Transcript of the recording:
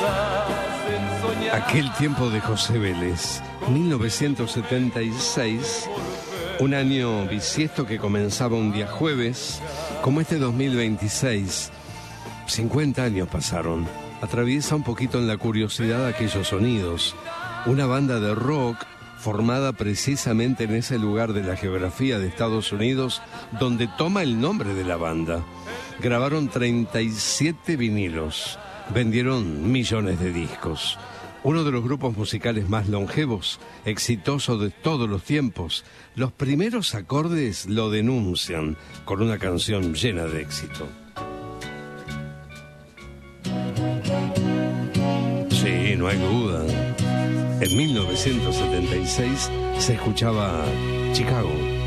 Aquel tiempo de José Vélez, 1976, un año bisiesto que comenzaba un día jueves, como este 2026. 50 años pasaron. Atraviesa un poquito en la curiosidad aquellos sonidos. Una banda de rock formada precisamente en ese lugar de la geografía de Estados Unidos donde toma el nombre de la banda. Grabaron 37 vinilos, vendieron millones de discos. Uno de los grupos musicales más longevos, exitoso de todos los tiempos. Los primeros acordes lo denuncian con una canción llena de éxito. Sí, no hay duda. En 1976 se escuchaba Chicago.